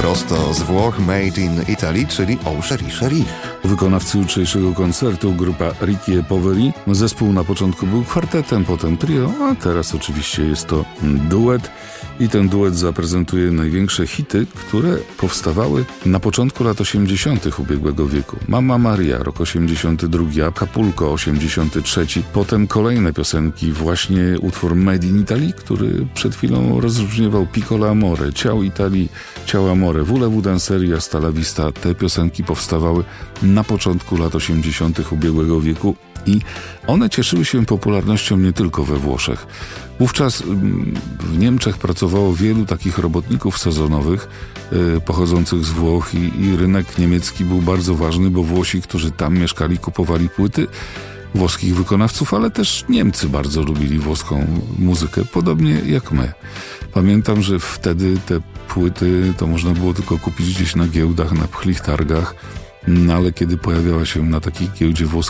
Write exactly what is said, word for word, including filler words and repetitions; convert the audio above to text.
prosto z Włoch, Made in Italy, czyli O Cherie Cherie. Wykonawcy jutrzejszego koncertu grupa Ricky e Poveri. Zespół na początku był kwartetem, potem trio, a teraz oczywiście jest to duet. I ten duet zaprezentuje największe hity, które powstawały na początku lat osiemdziesiątych ubiegłego wieku. Mama Maria, rok osiemdziesiąty drugi, Acapulco, osiemdziesiąty trzeci. Potem kolejne piosenki, właśnie utwór Made in Italy, który przed chwilą rozróżniwał Piccola Amore, Ciao Italy, Ciao Amore, Voulez-vous danser, Hasta la vista. Te piosenki powstawały na początku lat osiemdziesiątych ubiegłego wieku i one cieszyły się popularnością nie tylko we Włoszech. Wówczas w Niemczech pracowało wielu takich robotników sezonowych yy, pochodzących z Włoch i, i rynek niemiecki był bardzo ważny, bo Włosi, którzy tam mieszkali, kupowali płyty włoskich wykonawców, ale też Niemcy bardzo lubili włoską muzykę, podobnie jak my. Pamiętam, że wtedy te płyty to można było tylko kupić gdzieś na giełdach, na pchlich targach, no ale kiedy pojawiała się na takiej giełdzie włoska